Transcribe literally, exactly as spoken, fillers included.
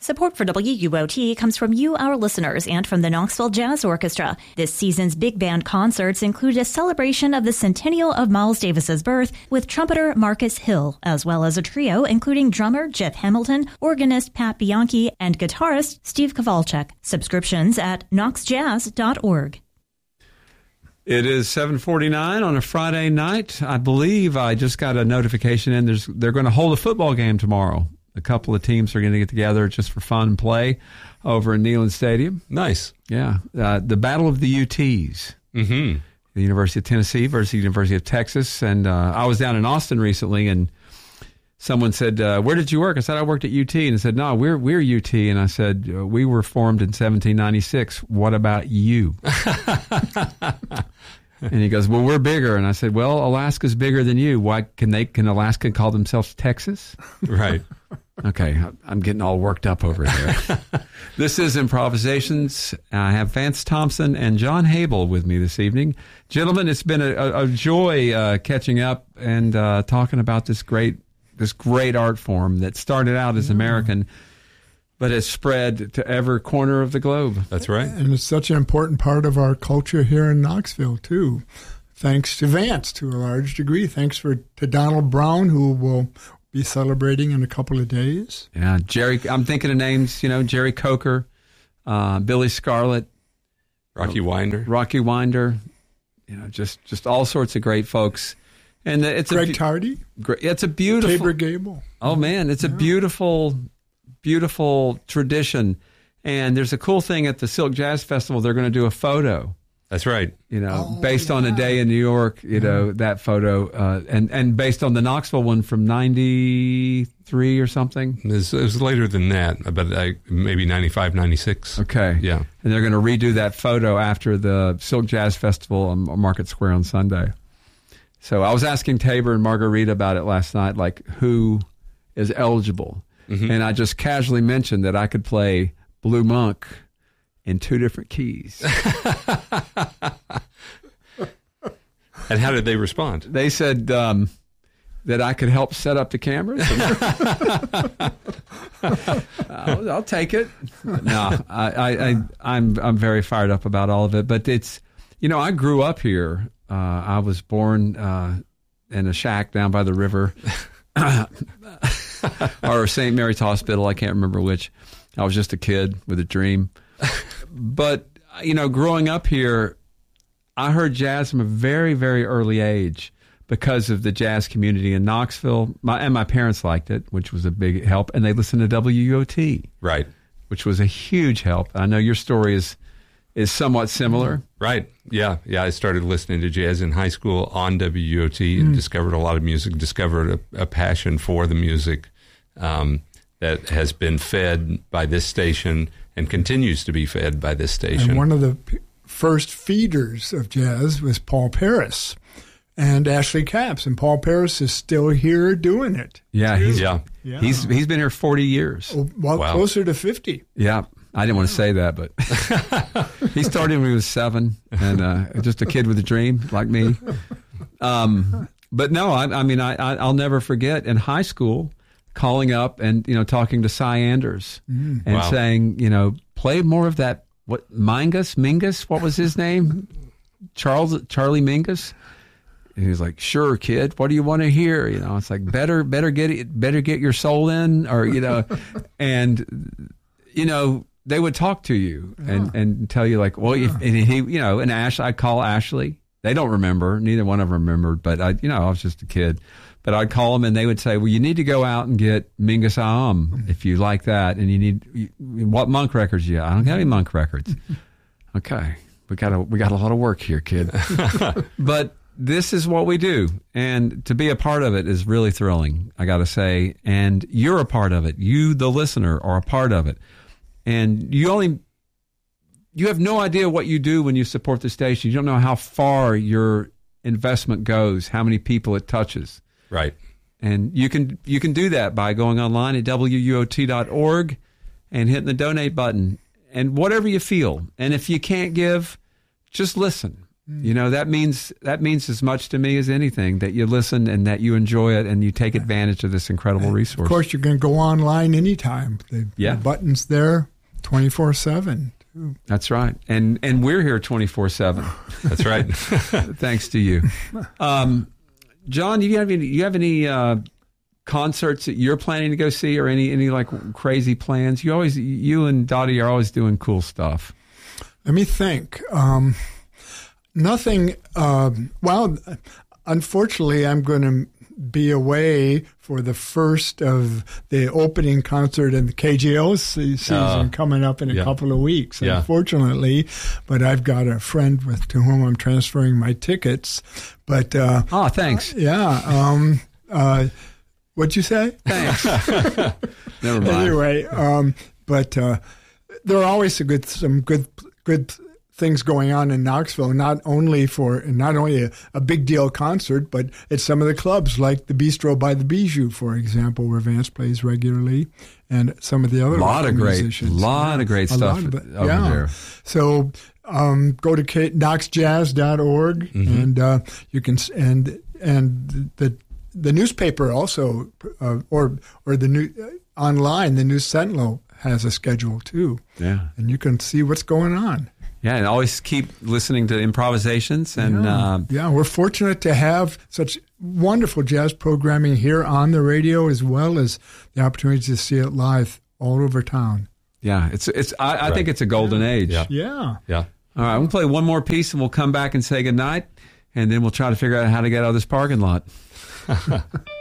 Support for W U O T comes from you, our listeners, and from the Knoxville Jazz Orchestra. This season's big band concerts include a celebration of the centennial of Miles Davis's birth with trumpeter Marcus Hill, as well as a trio including drummer Jeff Hamilton, organist Pat Bianchi, and guitarist Steve Kowalczyk. Subscriptions at knox jazz dot org. It is seven forty-nine on a Friday night. I believe I just got a notification in. There's they're going to hold a football game tomorrow. A couple of teams are going to get together just for fun and play over in Neyland Stadium. Nice. Yeah. Uh, the Battle of the U Ts. Mm-hmm. The University of Tennessee versus the University of Texas. And uh, I was down in Austin recently, and someone said, uh, where did you work? I said, I worked at U T. And they said, no, we're we're U T. And I said, we were formed in seventeen ninety-six. What about you? And he goes, well, we're bigger. And I said, well, Alaska's bigger than you. Why can they? Can Alaska call themselves Texas? Right. Okay, I'm getting all worked up over here. This is Improvisations. I have Vance Thompson and John Habel with me this evening. Gentlemen, it's been a, a joy uh, catching up and uh, talking about this great this great art form that started out as American, but has spread to every corner of the globe. That's right. And it's such an important part of our culture here in Knoxville, too. Thanks to Vance, to a large degree. Thanks for to Donald Brown, who will be celebrating in a couple of days. Yeah, Jerry, I'm thinking of names, you know, Jerry Coker, uh, Billy Scarlett, Rocky Winder. Rocky Winder, you know, just, just all sorts of great folks. And it's Greg a, Tardy. It's a beautiful. Tabor Gable. Oh, man, it's yeah. a beautiful, beautiful tradition. And there's a cool thing at the Silk Jazz Festival. They're going to do a photo. That's right. You know, oh, based yeah. on a day in New York, you know, yeah. that photo, uh, and, and based on the Knoxville one from ninety-three or something. It was, it was later than that, but I, maybe ninety-five, ninety-six. Okay. Yeah. And they're going to redo that photo after the Silk Jazz Festival on Market Square on Sunday. So I was asking Tabor and Margarita about it last night, like who is eligible. Mm-hmm. And I just casually mentioned that I could play Blue Monk in two different keys. And how did they respond? They said um, that I could help set up the cameras. I'll, I'll take it. No, I, I, I, I'm I'm very fired up about all of it. But it's, you know, I grew up here. Uh, I was born uh, in a shack down by the river, or Saint Mary's Hospital. I can't remember which. I was just a kid with a dream. But, you know, growing up here, I heard jazz from a very, very early age because of the jazz community in Knoxville. My, and my parents liked it, which was a big help. And they listened to W U O T. Right. Which was a huge help. I know your story is is somewhat similar. Right. Yeah. Yeah. I started listening to jazz in high school on W U O T and mm. discovered a lot of music, discovered a, a passion for the music um, that has been fed by this station and continues to be fed by this station. And one of the p- first feeders of jazz was Paul Paris and Ashley Capps, and Paul Paris is still here doing it. Yeah, he's yeah. yeah. he's he's been here forty years. Oh, well, wow. Closer to fifty. Yeah, I didn't want to say that, but he started when he was seven, and uh, just a kid with a dream like me. Um, but no, I, I mean, I, I I'll never forget in high school calling up and, you know, talking to Cy Anders mm. and wow. saying, you know, play more of that, what, Mingus, Mingus, what was his name? Charles, Charlie Mingus? And he was like, sure, kid, what do you want to hear? You know, it's like, better, better get it, better get your soul in, or, you know, and, you know, they would talk to you and, yeah. and tell you like, well, yeah. if, and he, you know, and Ash, I'd call Ashley. They don't remember. Neither one of them remembered, but I, you know, I was just a kid. But I'd call them and they would say, well, you need to go out and get Mingus Aum if you like that. And you need, you, what Monk records you? I don't have any Monk records. Okay. We got a, we got a lot of work here, kid. But this is what we do. And to be a part of it is really thrilling, I got to say. And you're a part of it. You, the listener, are a part of it. And you only, you have no idea what you do when you support the station. You don't know how far your investment goes, how many people it touches. Right. And you can you can do that by going online at W U O T dot org and hitting the donate button and whatever you feel. And if you can't give, just listen You know, that means that means as much to me as anything, that you listen and that you enjoy it and you take advantage of this incredible and resource. Of course, you can go online anytime. The, yeah. the button's there twenty-four seven. That's right. And and we're here twenty-four seven. That's right. Thanks to you. Um, John, do you have any, you have any uh, concerts that you're planning to go see, or any, any like crazy plans? You always, you and Dottie are always doing cool stuff. Let me think. Um, nothing. Uh, well, unfortunately, I'm going to be away for the first of the opening concert in the K G O season uh, coming up in a yeah. couple of weeks, yeah. unfortunately. But I've got a friend with to whom I'm transferring my tickets. But uh, oh, thanks. Uh, yeah. Um, uh, what'd you say? Thanks. Never mind. Anyway, um, but uh, there are always a good, some good, good. things going on in Knoxville, not only for not only a, a big deal concert, but at some of the clubs like the Bistro by the Bijou, for example, where Vance plays regularly, and some of the other a lot of great, musicians. lot yeah, of great stuff of over yeah. there. So um, go to K- knox jazz dot org mm-hmm. and uh, you can and and the the newspaper also uh, or or the new uh, online the News Sentinel has a schedule too. Yeah, and you can see what's going on. Yeah, and always keep listening to improvisations. And yeah. Uh, yeah, we're fortunate to have such wonderful jazz programming here on the radio, as well as the opportunity to see it live all over town. Yeah, it's it's. I, I right. think it's a golden yeah. age. Yeah. yeah, yeah. All right, we'll play one more piece, and we'll come back and say goodnight, and then we'll try to figure out how to get out of this parking lot.